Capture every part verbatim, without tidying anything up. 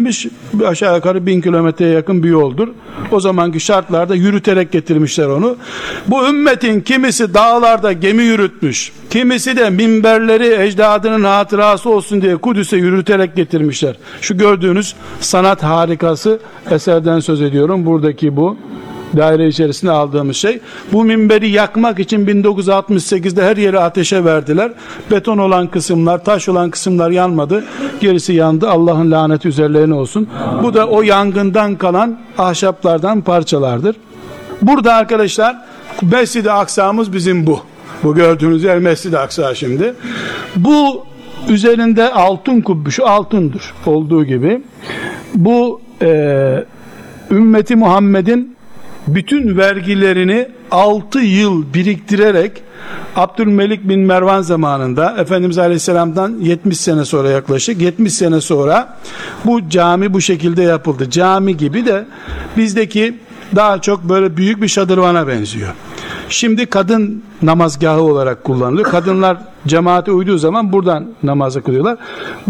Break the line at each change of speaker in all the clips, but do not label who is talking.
getirilmiş, aşağı yukarı bin kilometreye yakın bir yoldur. O zamanki şartlarda yürüterek getirmişler onu. Bu ümmetin kimisi dağlarda gemi yürütmüş, kimisi de minberleri ecdadının hatırası olsun diye Kudüs'e yürüterek getirmişler. Şu gördüğünüz sanat harikası eserden söz ediyorum. Buradaki bu daire içerisinde aldığımız şey. Bu minberi yakmak için bin dokuz yüz altmış sekizde her yeri ateşe verdiler. Beton olan kısımlar, taş olan kısımlar yanmadı. Gerisi yandı. Allah'ın laneti üzerlerine olsun. Bu da o yangından kalan ahşaplardan parçalardır. Burada arkadaşlar Mescid-i Aksa'mız bizim bu. Bu gördüğünüz yer Mescid-i Aksa şimdi. Bu üzerinde altın kubbe, şu altındır olduğu gibi. Bu e, ümmeti Muhammed'in bütün vergilerini altı yıl biriktirerek Abdülmelik bin Mervan zamanında Efendimiz Aleyhisselam'dan yetmiş sene sonra, yaklaşık yetmiş sene sonra bu cami bu şekilde yapıldı. Cami gibi de bizdeki daha çok böyle büyük bir şadırvana benziyor. Şimdi kadın namazgahı olarak kullanılıyor. Kadınlar cemaate uyduğu zaman buradan namazı kılıyorlar.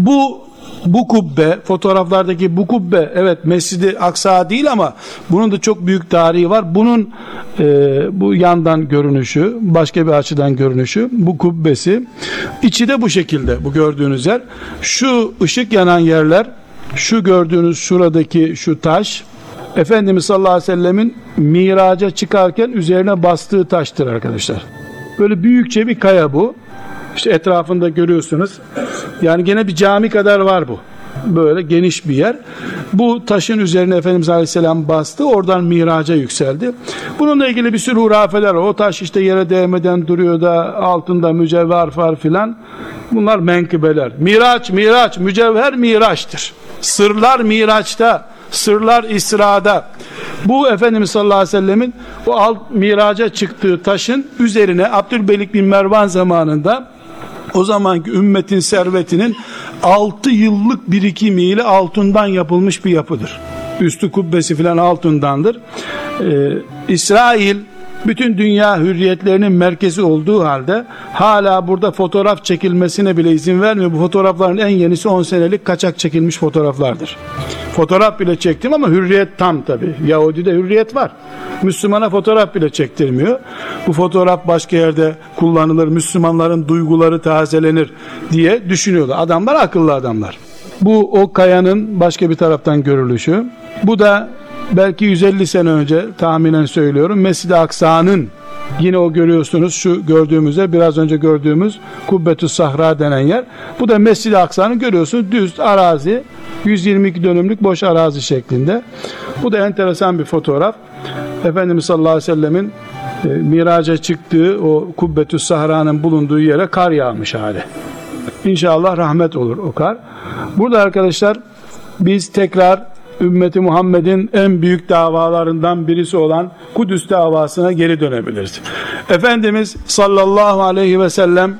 Bu Bu kubbe, fotoğraflardaki bu kubbe, evet Mescid-i Aksa değil ama bunun da çok büyük tarihi var. Bunun e, bu yandan görünüşü, başka bir açıdan görünüşü, bu kubbesi, içi de bu şekilde, bu gördüğünüz yer. Şu ışık yanan yerler, şu gördüğünüz şuradaki şu taş, Efendimiz sallallahu aleyhi ve sellemin miraca çıkarken üzerine bastığı taştır arkadaşlar. Böyle büyükçe bir kaya bu. İşte etrafında görüyorsunuz. Yani gene bir cami kadar var bu. Böyle geniş bir yer. Bu taşın üzerine Efendimiz Aleyhisselam bastı. Oradan miraca yükseldi. Bununla ilgili bir sürü hurafeler. O taş işte yere değmeden duruyor da altında mücevher var filan. Bunlar menkıbeler. Miraç, miraç, mücevher miraçtır. Sırlar miraçta, sırlar İsra'da. Bu Efendimiz sallallahu aleyhi ve sellemin o alt miraca çıktığı taşın üzerine Abdülmelik bin Mervan zamanında o zamanki ümmetin servetinin altı yıllık birikimiyle altından yapılmış bir yapıdır. Üstü kubbesi filan altındandır. Ee, İsrail bütün dünya hürriyetlerinin merkezi olduğu halde hala burada fotoğraf çekilmesine bile izin vermiyor. Bu fotoğrafların en yenisi on senelik kaçak çekilmiş fotoğraflardır. Fotoğraf bile çektim ama hürriyet tam tabi. Yahudi'de hürriyet var. Müslümana fotoğraf bile çektirmiyor. Bu fotoğraf başka yerde kullanılır, Müslümanların duyguları tazelenir diye düşünüyorlar. Adamlar akıllı adamlar. Bu o kayanın başka bir taraftan görülüşü. Bu da belki yüz elli sene önce tahminen söylüyorum Mescid-i Aksa'nın, yine o görüyorsunuz şu gördüğümüzde biraz önce gördüğümüz Kubbetü Sahra denen yer. Bu da Mescid-i Aksa'nın görüyorsunuz düz arazi, yüz yirmi iki dönümlük boş arazi şeklinde. Bu da enteresan bir fotoğraf. Efendimiz sallallahu aleyhi ve sellemin e, miraca çıktığı o Kubbetü Sahra'nın bulunduğu yere kar yağmış hali. İnşallah rahmet olur o kar. Burada arkadaşlar biz tekrar ümmeti Muhammed'in en büyük davalarından birisi olan Kudüs davasına geri dönebiliriz. Efendimiz sallallahu aleyhi ve sellem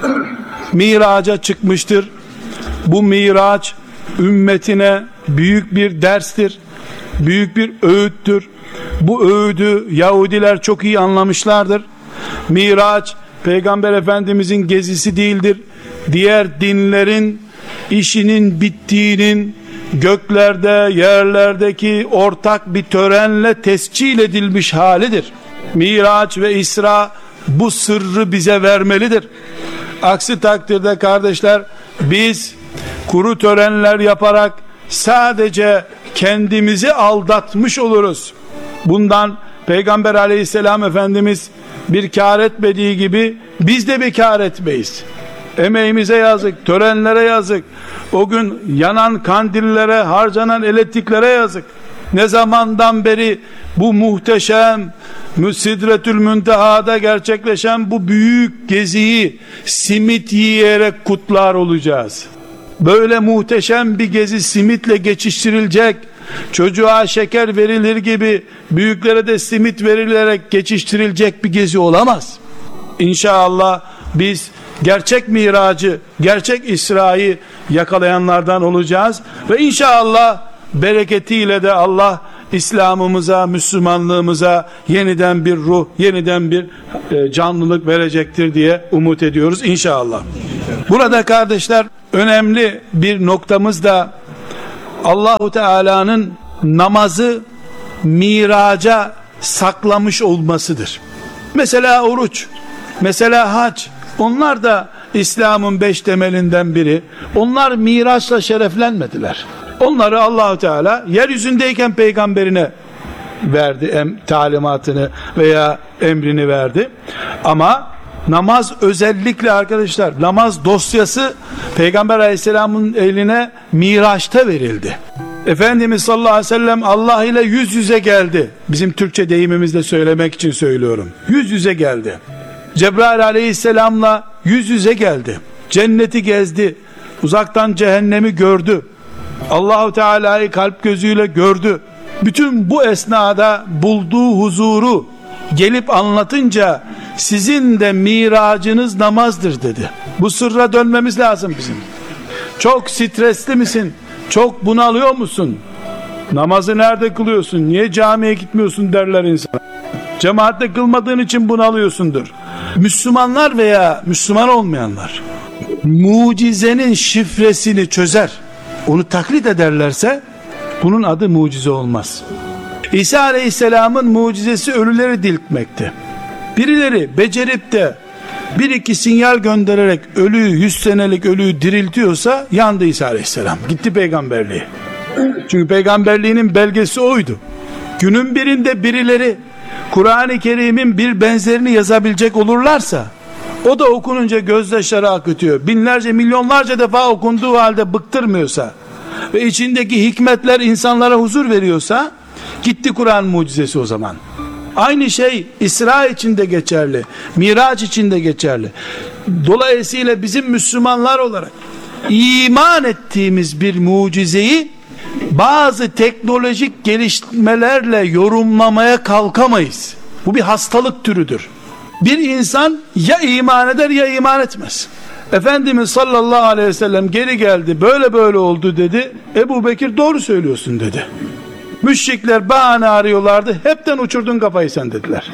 miraca çıkmıştır. Bu miraç ümmetine büyük bir derstir. Büyük bir öğüttür. Bu öğüdü Yahudiler çok iyi anlamışlardır. Miraç Peygamber Efendimizin gezisi değildir. Diğer dinlerin işinin bittiğinin göklerde, yerlerdeki ortak bir törenle tescil edilmiş halidir. Miraç ve İsra bu sırrı bize vermelidir. Aksi takdirde kardeşler biz kuru törenler yaparak sadece kendimizi aldatmış oluruz. Bundan Peygamber Aleyhisselam Efendimiz bir kar etmediği gibi biz de bir kar etmeyiz. Emeğimize yazık, törenlere yazık. O gün yanan kandillere, harcanan elektriklere yazık. Ne zamandan beri bu muhteşem Sidretül Münteha'da gerçekleşen bu büyük geziyi simit yiyerek kutlar olacağız. Böyle muhteşem bir gezi simitle geçiştirilecek, çocuğa şeker verilir gibi büyüklere de simit verilerek geçiştirilecek bir gezi olamaz. İnşallah biz gerçek miracı, gerçek İsra'yı yakalayanlardan olacağız ve inşallah bereketiyle de Allah İslam'ımıza, Müslümanlığımıza yeniden bir ruh, yeniden bir e, canlılık verecektir diye umut ediyoruz inşallah. Burada kardeşler önemli bir noktamız da Allahu Teala'nın namazı miraca saklamış olmasıdır. Mesela oruç, mesela hac, onlar da İslam'ın beş temelinden biri. Onlar miraçla şereflenmediler. Onları Allahu Teala yeryüzündeyken peygamberine verdi, em, talimatını veya emrini verdi. Ama namaz özellikle arkadaşlar, namaz dosyası Peygamber Aleyhisselam'ın eline Miraç'ta verildi. Efendimiz sallallahu aleyhi ve sellem Allah ile yüz yüze geldi. Bizim Türkçe deyimimizle söylemek için söylüyorum. Yüz yüze geldi. Cebrail Aleyhisselam'la yüz yüze geldi. Cenneti gezdi. Uzaktan cehennemi gördü. Allahu Teala'yı kalp gözüyle gördü. Bütün bu esnada bulduğu huzuru gelip anlatınca sizin de miracınız namazdır dedi. Bu sırra dönmemiz lazım bizim. Çok stresli misin? Çok bunalıyor musun? Namazı nerede kılıyorsun? Niye camiye gitmiyorsun derler insan. Cemaatte kılmadığın için bunalıyorsundur. Müslümanlar veya Müslüman olmayanlar mucizenin şifresini çözer, onu taklit ederlerse bunun adı mucize olmaz. İsa Aleyhisselam'ın mucizesi ölüleri diriltmekti. Birileri becerip de bir iki sinyal göndererek ölüyü, yüz senelik ölüyü diriltiyorsa yandı İsa Aleyhisselam. Gitti peygamberliği. Çünkü peygamberliğinin belgesi oydu. Günün birinde birileri Kur'an-ı Kerim'in bir benzerini yazabilecek olurlarsa, o da okununca gözyaşları akıtıyor, binlerce milyonlarca defa okunduğu halde bıktırmıyorsa ve içindeki hikmetler insanlara huzur veriyorsa, gitti Kur'an mucizesi o zaman. Aynı şey İsra için de geçerli, Miraç için de geçerli. Dolayısıyla bizim Müslümanlar olarak iman ettiğimiz bir mucizeyi bazı teknolojik gelişmelerle yorumlamaya kalkamayız. Bu bir hastalık türüdür. Bir insan ya iman eder ya iman etmez. Efendimiz sallallahu aleyhi ve sellem geri geldi, böyle böyle oldu dedi. Ebu Bekir doğru söylüyorsun dedi. Müşrikler bahane arıyorlardı, hepten uçurdun kafayı sen dediler.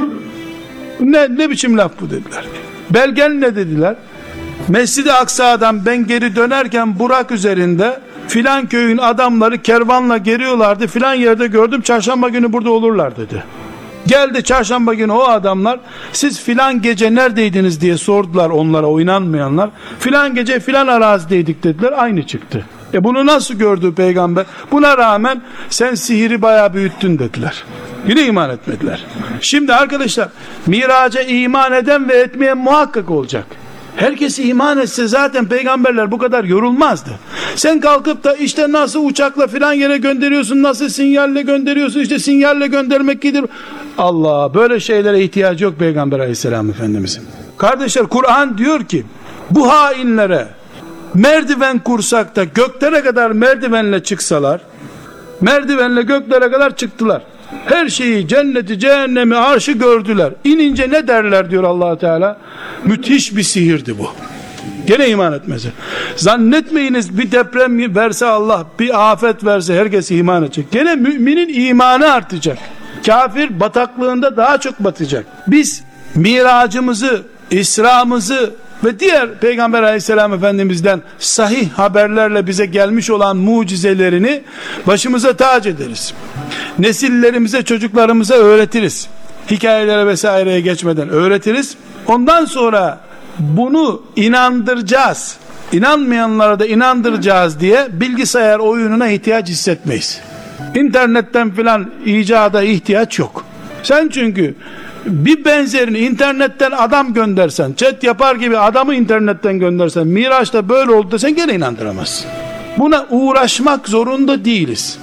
Ne, ne biçim laf bu dediler. Belgen ne dediler? Mescid-i Aksa'dan ben geri dönerken Burak üzerinde filan köyün adamları kervanla geliyorlardı, filan yerde gördüm, çarşamba günü burada olurlar dedi. Geldi çarşamba günü o adamlar, siz filan gece neredeydiniz diye sordular onlara, o inanmayanlar. Filan gece filan arazideydik dediler, aynı çıktı. E bunu nasıl gördü peygamber? Buna rağmen sen sihiri bayağı büyüttün dediler. Yine iman etmediler. Şimdi arkadaşlar, miraca iman eden ve etmeyen muhakkak olacak. Herkes iman etse zaten peygamberler bu kadar yorulmazdı. Sen kalkıp da işte nasıl uçakla filan yere gönderiyorsun, nasıl sinyalle gönderiyorsun, işte sinyalle göndermek gidir. Allah, böyle şeylere ihtiyacı yok peygamber aleyhisselam efendimizin. Kardeşler, Kur'an diyor ki bu hainlere merdiven kursak da göklere kadar merdivenle çıksalar, merdivenle göklere kadar çıktılar. Her şeyi, cenneti, cehennemi, arşı gördüler. İnince ne derler diyor Allah Teala? Müthiş bir sihirdi bu. Gene iman etmez. Zannetmeyiniz bir deprem verse Allah, bir afet verse herkes iman edecek. Gene müminin imanı artacak. Kafir bataklığında daha çok batacak. Biz miracımızı, İsra'mızı ve diğer Peygamber Aleyhisselam Efendimiz'den sahih haberlerle bize gelmiş olan mucizelerini başımıza tac ederiz. Nesillerimize, çocuklarımıza öğretiriz. Hikayelere vesaireye geçmeden öğretiriz. Ondan sonra bunu inandıracağız, İnanmayanlara da inandıracağız diye bilgisayar oyununa ihtiyaç hissetmeyiz. İnternetten filan icada ihtiyaç yok. Sen çünkü bir benzerini internetten adam göndersen, chat yapar gibi adamı internetten göndersen, Miraç'ta böyle oldu desen gene inandıramazsın. Buna uğraşmak zorunda değiliz.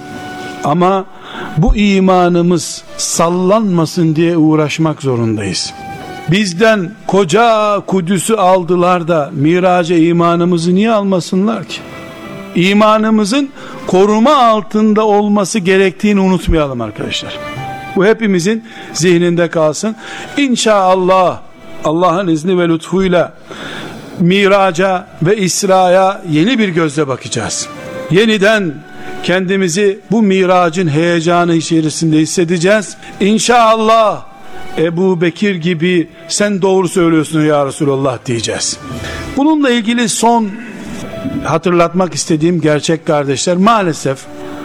Ama bu imanımız sallanmasın diye uğraşmak zorundayız. Bizden koca Kudüs'ü aldılar da Miraç'a imanımızı niye almasınlar ki? İmanımızın koruma altında olması gerektiğini unutmayalım arkadaşlar. Bu hepimizin zihninde kalsın. İnşallah Allah'ın izni ve lütfuyla Miraç'a ve İsra'ya yeni bir gözle bakacağız. Yeniden kendimizi bu Miraç'ın heyecanı içerisinde hissedeceğiz. İnşallah Ebu Bekir gibi sen doğru söylüyorsun ya Resulallah diyeceğiz. Bununla ilgili son hatırlatmak istediğim gerçek kardeşler, maalesef